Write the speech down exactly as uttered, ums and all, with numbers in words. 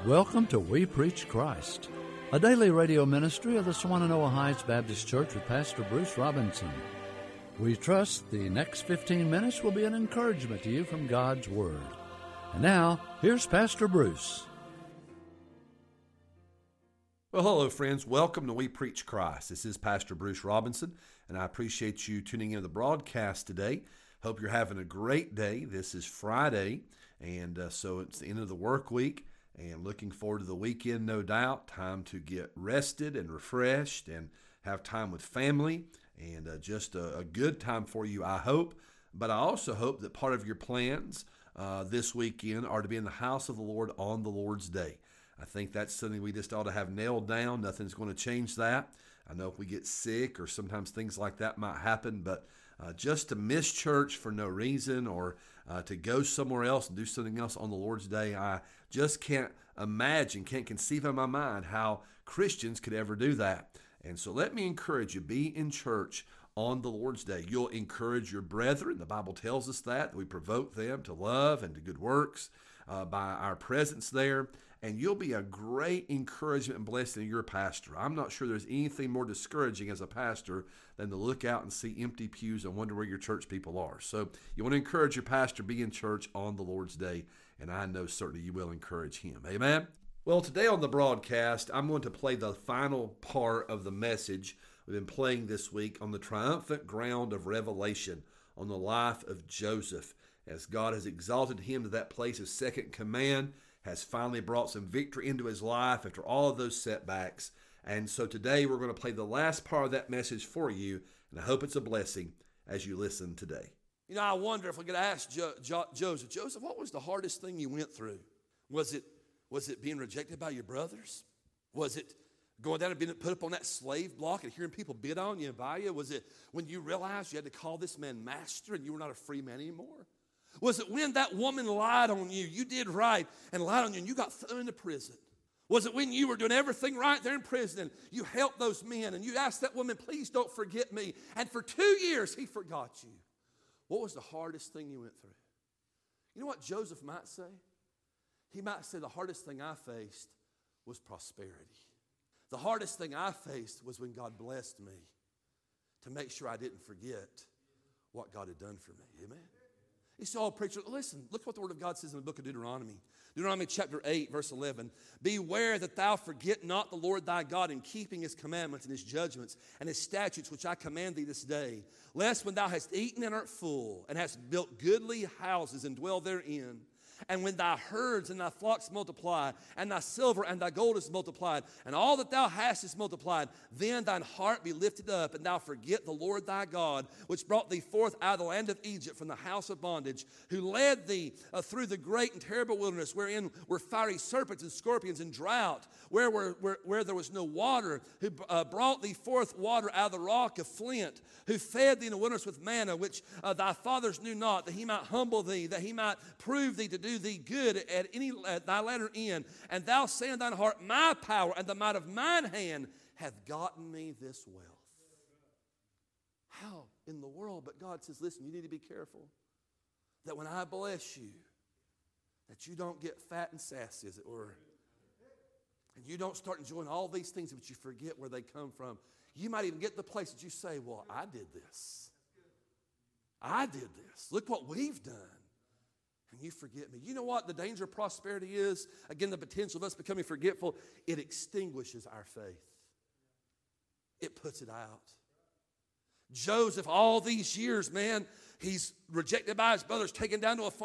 Welcome to We Preach Christ, a daily radio ministry of the Swannanoa Heights Baptist Church with Pastor Bruce Robinson. We trust the next fifteen minutes will be an encouragement to you from God's Word. And now, here's Pastor Bruce. Well, hello, friends. Welcome to We Preach Christ. This is Pastor Bruce Robinson, and I appreciate you tuning in to the broadcast today. Hope you're having a great day. This is Friday, and uh, so it's the end of the work week, and looking forward to the weekend, no doubt. Time to get rested and refreshed and have time with family, and uh, just a, a good time for you, I hope. But I also hope that part of your plans uh, this weekend are to be in the house of the Lord on the Lord's Day. I think that's something we just ought to have nailed down. Nothing's going to change that. I know if we get sick or sometimes things like that might happen, but uh, just to miss church for no reason or uh, to go somewhere else and do something else on the Lord's Day, I just can't imagine, can't conceive in my mind how Christians could ever do that. And so let me encourage you, be in church on the Lord's Day. You'll encourage your brethren. The Bible tells us that, that we provoke them to love and to good works uh, by our presence there. And you'll be a great encouragement and blessing to your pastor. I'm not sure there's anything more discouraging as a pastor than to look out and see empty pews and wonder where your church people are. So you want to encourage your pastor, be in church on the Lord's Day, and I know certainly you will encourage him. Amen? Well, today on the broadcast, I'm going to play the final part of the message we've been playing this week on the triumphant ground of revelation on the life of Joseph, as God has exalted him to that place of second command, has finally brought some victory into his life after all of those setbacks. And so today we're going to play the last part of that message for you, and I hope it's a blessing as you listen today. You know, I wonder if we could ask jo- jo- Joseph, Joseph, what was the hardest thing you went through? Was it was it being rejected by your brothers? Was it going down and being put up on that slave block and hearing people bid on you and buy you? Was it when you realized you had to call this man master and you were not a free man anymore? Was it when that woman lied on you, you did right and lied on you and you got thrown into prison? Was it when you were doing everything right there in prison and you helped those men and you asked that woman, please don't forget me, and for two years he forgot you? What was the hardest thing you went through? You know what Joseph might say? He might say the hardest thing I faced was prosperity. The hardest thing I faced was when God blessed me to make sure I didn't forget what God had done for me. Amen? He said, oh, preacher, listen, look what the Word of God says in the book of Deuteronomy. Deuteronomy chapter eight, verse eleven. Beware that thou forget not the Lord thy God in keeping his commandments and his judgments and his statutes, which I command thee this day, lest when thou hast eaten and art full, and hast built goodly houses and dwell therein, and when thy herds and thy flocks multiply, and thy silver and thy gold is multiplied, and all that thou hast is multiplied, then thine heart be lifted up, and thou forget the Lord thy God, which brought thee forth out of the land of Egypt from the house of bondage, who led thee uh, through the great and terrible wilderness, wherein were fiery serpents and scorpions and drought, where, were, where, where there was no water, who uh, brought thee forth water out of the rock of flint, who fed thee in the wilderness with manna, which uh, thy fathers knew not, that he might humble thee, that he might prove thee to do thee good at any at thy latter end. And thou say in thine heart, my power and the might of mine hand hath gotten me this wealth. How in the world? But God says, listen, you need to be careful that when I bless you, that you don't get fat and sassy, as it were. And you don't start enjoying all these things, but you forget where they come from. You might even get to the place that you say, well, I did this. I did this. Look what we've done. And you forget me. You know what the danger of prosperity is? Again, the potential of us becoming forgetful. It extinguishes our faith. It puts it out. Joseph, all these years, man, he's rejected by his brothers, taken down to a farm.